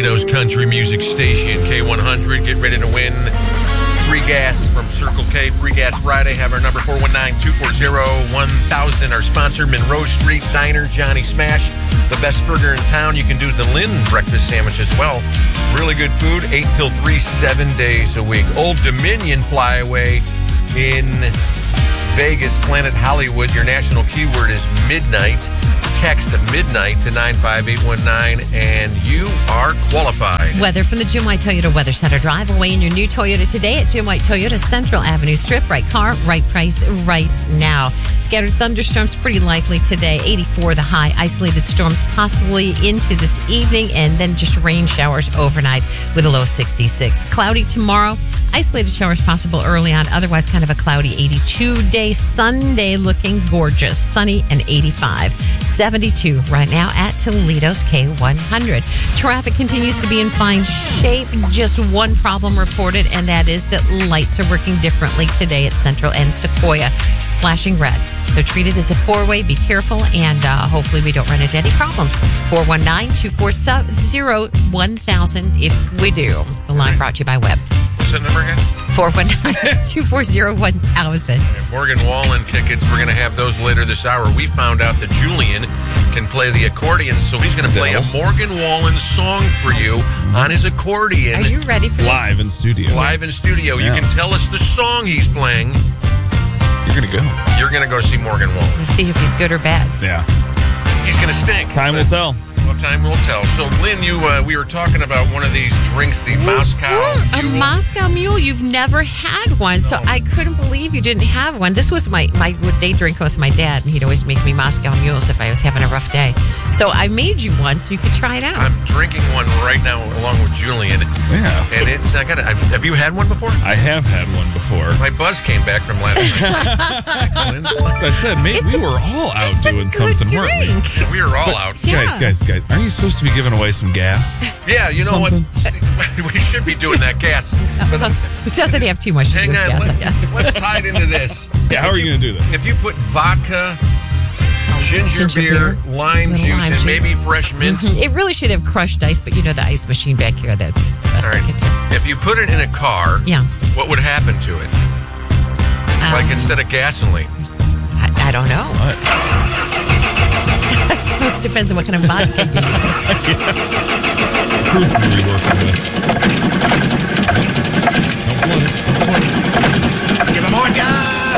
Toledo's country music station, K100. Get ready to win free gas from Circle K. Free Gas Friday. Have our number 419-240-1000. Our sponsor, Monroe Street Diner, Johnny Smash. The best burger in town. You can do the Lynn breakfast sandwich as well. Really good food, 8 till 3, 7 days a week. Old Dominion Flyaway in Vegas, Planet Hollywood. Your national keyword is midnight. Text midnight to 95819 and you are qualified. Weather from the Jim White Toyota Weather Center. Drive away in your new Toyota today at Jim White Toyota, Central Avenue Strip. Right car, right price, right now. Scattered thunderstorms pretty likely today. 84 the high. Isolated storms possibly into this evening, and then just rain showers overnight with a low 66. Cloudy tomorrow. Isolated showers possible early on. Otherwise, kind of a cloudy 82 day. Sunday looking gorgeous. Sunny and 85. 72 right now at Toledo's K100. Traffic continues to be in fine shape. Just one problem reported, and that is that lights are working differently today at Central and Sequoia, flashing red. So treat it as a four-way. Be careful, and hopefully we don't run into any problems. 419-240-1000 if we do. The line brought to you by Webb. What's that number again? 419-240-1000. Morgan Wallen tickets. We're going to have those later this hour. We found out that Julian can play the accordion, so he's going to play a Morgan Wallen song for you on his accordion. Are you ready for this? Live in studio. Live in studio. Yeah. You can tell us the song he's playing. You're going to go. You're going to go see Morgan Wallen. Let's see if he's good or bad. Yeah. He's going to stink. Time will tell. Well, time will tell. So, Lynn, we were talking about one of these drinks, the Moscow A Mule. Moscow Mule. You've never had one, so I couldn't believe you didn't have one. This was my day drink with my dad, and he'd always make me Moscow Mules if I was having a rough day. So I made you one so you could try it out. I'm drinking one right now along with Julian. Yeah. And it's, have you had one before? I have had one before. My buzz came back from last night. Excellent. Like I said, we were all out doing something, weren't we? Yeah, we were all out. Yeah. Guys, aren't you supposed to be giving away some gas? Yeah, you know what? We should be doing that gas. But It doesn't have too much to do hang with on, gas, I guess. let's tie it into this. Yeah, how are you going to do this? If you put vodka, ginger beer, lime Little juice, lime and juice. maybe fresh mint. It really should have crushed ice, but you know the ice machine back here, that's the best All I right. can do. If you put it in a car, Yeah. what would happen to it? Like instead of gasoline? I don't know. I suppose it depends on what kind of vodka you use. Proof are we working with? Don't flood it. Give him more gas!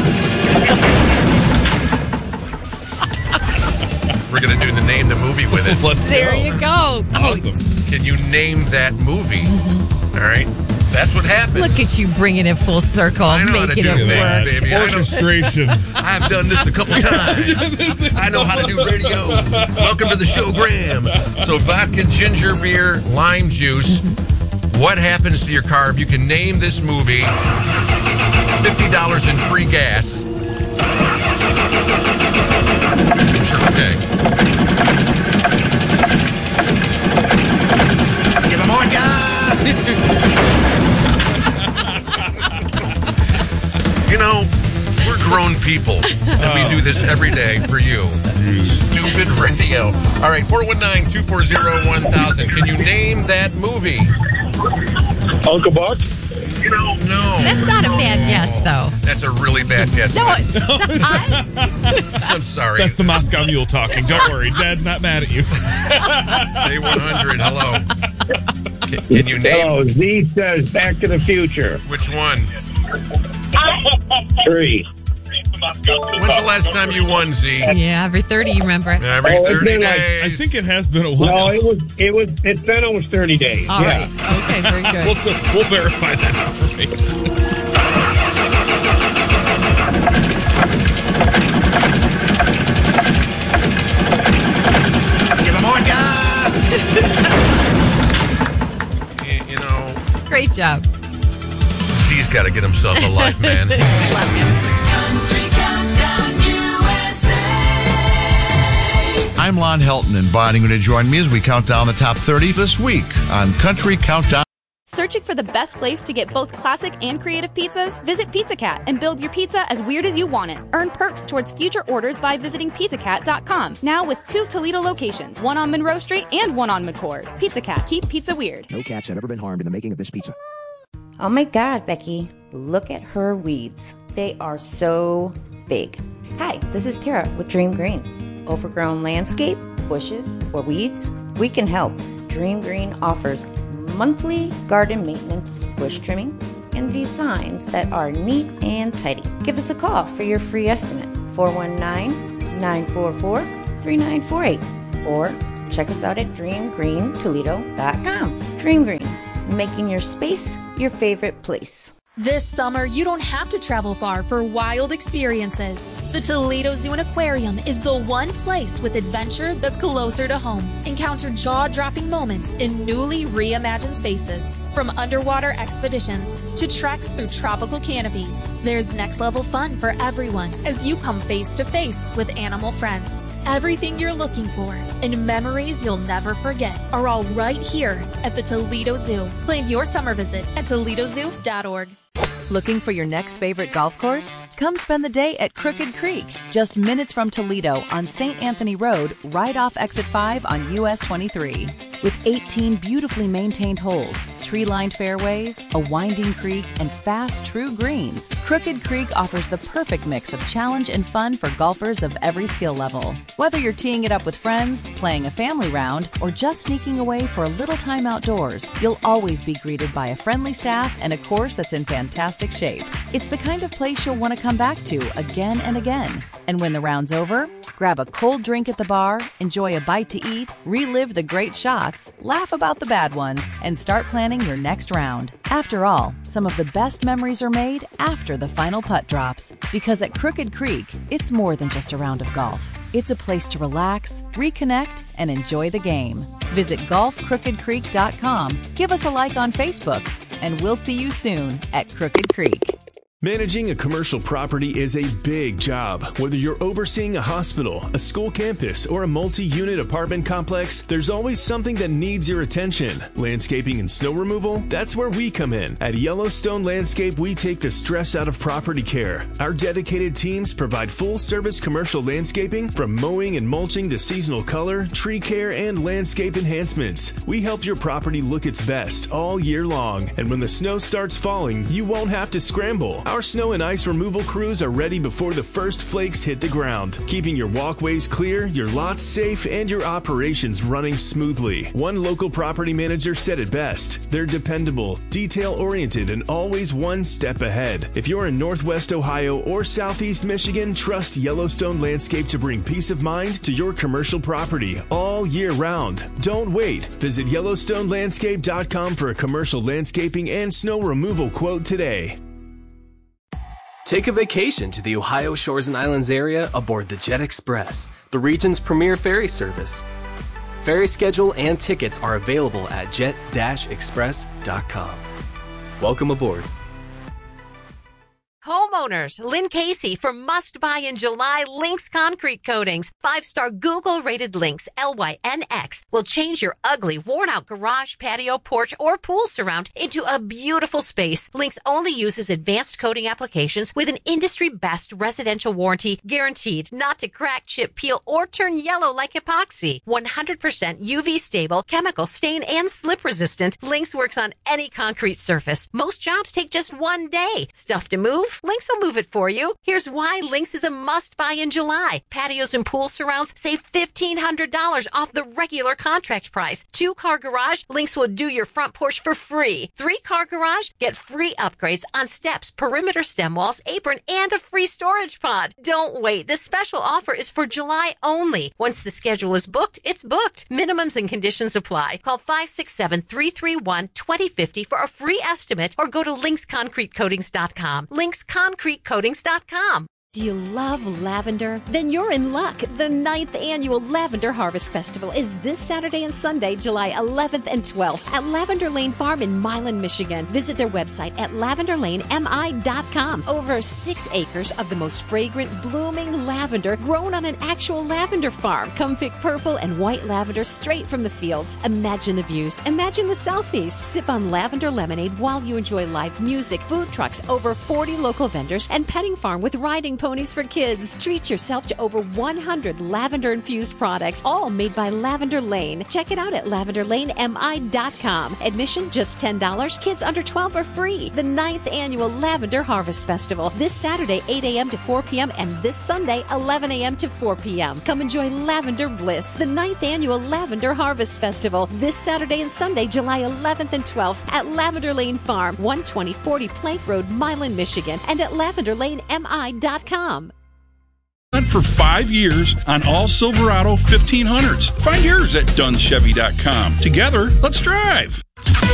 We're going to do the name the movie with it. Let's There go. you go. Awesome. Can you name that movie? All right. That's what happened. Look at you bringing it full circle, I know how to making do it that, work. baby. Orchestration. I've done this a couple times. I know how to do radio. Welcome to the show, Graham. So vodka, ginger beer, lime juice. What happens to your car if you can name this movie? $50 in free gas. Circle K. Give him more gas! You know, we're grown people, and we do this every day for you. Stupid radio. All right, 419-240-1000. Can you name that movie? Uncle Buck? No. That's not a bad guess, though. That's a really bad guess. No, it's not. I'm sorry. That's the Moscow Mule talking. Don't worry. Dad's not mad at you. A100, hello. Can you name Oh, Z says Back to the Future. which one? 3. When's the last time you won, Z? Yeah, every 30, you remember it. Every Oh, it's 30 been like- days. I think it has been a No, while. it's been almost 30 days. All yeah. right. Okay, very good. We'll verify that information. Give him more gas! You know, Great job. Z's got to get himself a life, man. Love him. I'm Lon Helton, inviting you to join me as we count down the top 30 this week on Country Countdown. Searching for the best place to get both classic and creative pizzas? Visit Pizza Cat and build your pizza as weird as you want it. Earn perks towards future orders by visiting pizzacat.com. Now with 2 Toledo locations, one on Monroe Street and one on McCord. Pizza Cat, keep pizza weird. No cats have ever been harmed in the making of this pizza. Oh my God, Becky, look at her weeds. They are so big. Hi, this is Tara with Dream Green. Overgrown landscape, bushes, or weeds? We can help. Dream Green offers monthly garden maintenance, bush trimming, and designs that are neat and tidy. Give us a call for your free estimate, 419-944-3948, or check us out at dreamgreentoledo.com. Dream Green, making your space your favorite place. This summer, you don't have to travel far for wild experiences. The Toledo Zoo and Aquarium is the one place with adventure that's closer to home. Encounter jaw-dropping moments in newly reimagined spaces. From underwater expeditions to treks through tropical canopies, there's next-level fun for everyone as you come face-to-face with animal friends. Everything you're looking for and memories you'll never forget are all right here at the Toledo Zoo. Plan your summer visit at toledozoo.org. Looking for your next favorite golf course? Come spend the day at Crooked Creek, just minutes from Toledo on St. Anthony Road, right off Exit 5 on US 23. With 18 beautifully maintained holes, tree-lined fairways, a winding creek, and fast, true greens, Crooked Creek offers the perfect mix of challenge and fun for golfers of every skill level. Whether you're teeing it up with friends, playing a family round, or just sneaking away for a little time outdoors, you'll always be greeted by a friendly staff and a course that's in fantastic shape. It's the kind of place you'll want to come back to again and again. And when the round's over, grab a cold drink at the bar, enjoy a bite to eat, relive the great shots, laugh about the bad ones, and start planning your next round. After all, some of the best memories are made after the final putt drops. Because at Crooked Creek, it's more than just a round of golf. It's a place to relax, reconnect, and enjoy the game. Visit golfcrookedcreek.com, give us a like on Facebook, and we'll see you soon at Crooked Creek. Managing a commercial property is a big job. Whether you're overseeing a hospital, a school campus, or a multi-unit apartment complex, there's always something that needs your attention. Landscaping and snow removal? That's where we come in. At Yellowstone Landscape, we take the stress out of property care. Our dedicated teams provide full-service commercial landscaping, from mowing and mulching to seasonal color, tree care, and landscape enhancements. We help your property look its best all year long. And when the snow starts falling, you won't have to scramble. Our snow and ice removal crews are ready before the first flakes hit the ground, keeping your walkways clear, your lots safe, and your operations running smoothly. One local property manager said it best: they're dependable, detail-oriented, and always one step ahead. If you're in Northwest Ohio or Southeast Michigan, trust Yellowstone Landscape to bring peace of mind to your commercial property all year round. Don't wait. Visit YellowstoneLandscape.com for a commercial landscaping and snow removal quote today. Take a vacation to the Ohio Shores and Islands area aboard the Jet Express, the region's premier ferry service. Ferry schedule and tickets are available at jet-express.com. Welcome aboard. Homeowners, Lynn Casey for Must Buy in July Lynx Concrete Coatings. 5-star Google-rated Lynx, LYNX, will change your ugly, worn-out garage, patio, porch, or pool surround into a beautiful space. Lynx only uses advanced coating applications with an industry-best residential warranty, guaranteed not to crack, chip, peel, or turn yellow like epoxy. 100% UV-stable, chemical, stain, and slip-resistant. Lynx works on any concrete surface. Most jobs take just 1 day. Stuff to move? Lynx will move it for you. Here's why Lynx is a must-buy in July. Patios and pool surrounds save $1,500 off the regular contract price. 2-car garage, Lynx will do your front porch for free. 3-car garage, get free upgrades on steps, perimeter stem walls, apron, and a free storage pod. Don't wait. This special offer is for July only. Once the schedule is booked, it's booked. Minimums and conditions apply. Call 567-331-2050 for a free estimate or go to lynxconcretecoatings.com. lynxconcretecoatings.com. Do you love lavender? Then you're in luck. The 9th Annual Lavender Harvest Festival is this Saturday and Sunday, July 11th and 12th at Lavender Lane Farm in Milan, Michigan. Visit their website at lavenderlanemi.com. Over 6 acres of the most fragrant, blooming lavender grown on an actual lavender farm. Come pick purple and white lavender straight from the fields. Imagine the views. Imagine the selfies. Sip on lavender lemonade while you enjoy live music, food trucks, over 40 local vendors, and petting farm with riding ponies for kids. Treat yourself to over 100 lavender-infused products, all made by Lavender Lane. Check it out at lavenderlanemi.com. Admission just $10. Kids under 12 are free. The 9th Annual Lavender Harvest Festival. This Saturday, 8 a.m. to 4 p.m. and this Sunday, 11 a.m. to 4 p.m. Come enjoy lavender bliss. The 9th Annual Lavender Harvest Festival. This Saturday and Sunday, July 11th and 12th at Lavender Lane Farm, 12040 Plank Road, Milan, Michigan, and at lavenderlanemi.com. For 5 years on all Silverado 1500s. Find yours at DunnChevy.com. Together, let's drive.